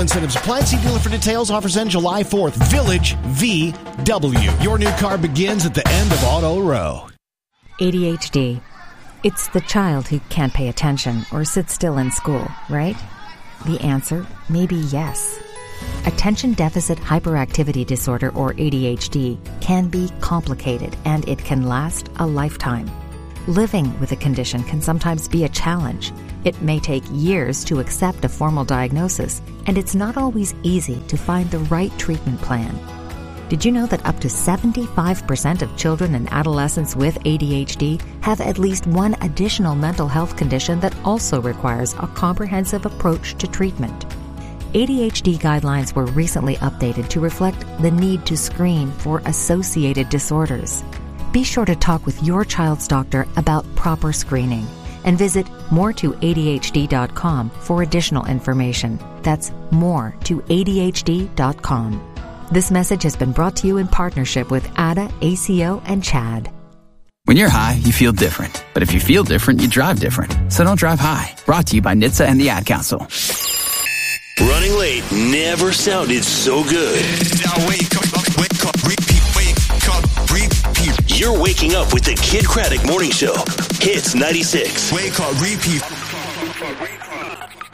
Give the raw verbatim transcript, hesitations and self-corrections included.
incentives apply. See dealer for details. Offers end July fourth. Village V W. Your new car begins at the end of Auto Row. A D H D. It's the child who can't pay attention or sit still in school, right? The answer may be yes. Attention Deficit Hyperactivity Disorder, or A D H D, can be complicated and it can last a lifetime. Living with a condition can sometimes be a challenge. It may take years to accept a formal diagnosis, and it's not always easy to find the right treatment plan. Did you know that up to seventy-five percent of children and adolescents with A D H D have at least one additional mental health condition that also requires a comprehensive approach to treatment? A D H D guidelines were recently updated to reflect the need to screen for associated disorders. Be sure to talk with your child's doctor about proper screening and visit more to A D H D dot com for additional information. That's more to A D H D dot com. This message has been brought to you in partnership with A D A, A C O, and CHAD. When you're high, you feel different. But if you feel different, you drive different. So don't drive high. Brought to you by N H T S A and the Ad Council. Running late never sounded so good. Now wake up, wake up, repeat, wake up, repeat. You're waking up with the Kid Craddock Morning Show. Hits ninety-six. Wake up, repeat.